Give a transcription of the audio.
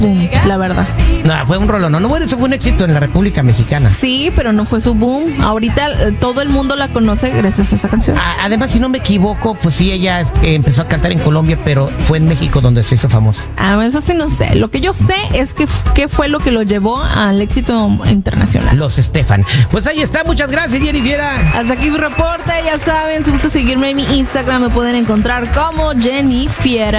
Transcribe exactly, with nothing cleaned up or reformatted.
boom, la verdad. No, fue un rollo. No, no, bueno, eso fue un éxito en la República Mexicana. Sí, pero no fue su boom. Ahorita eh, todo el mundo la conoce gracias a esa canción. A- además, si no me equivoco, pues sí, ella eh, empezó a cantar en Colombia, pero fue en México donde se hizo famosa. Ah, eso sí no sé. Lo que yo sé es que f- qué fue lo que lo llevó al éxito internacional. Los Estefan. Pues ahí está, muchas gracias, Jennifer. Hasta aquí mi reporte, ya saben, si gusta seguirme en mi Instagram me pueden encontrar como Jenny Fiera.